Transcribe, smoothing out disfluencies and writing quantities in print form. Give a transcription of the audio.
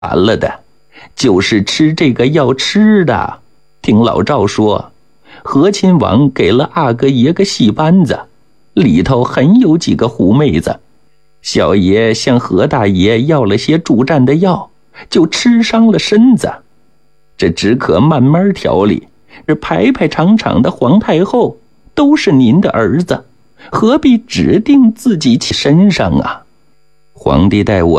完了的，就是吃这个药吃的。听老赵说，和亲王给了阿哥爷个戏班子，里头很有几个狐妹子。小爷向何大爷要了些助战的药，就吃伤了身子。这只可慢慢调理，排排场场的皇太后都是您的儿子，何必指定自己身上啊？皇帝待我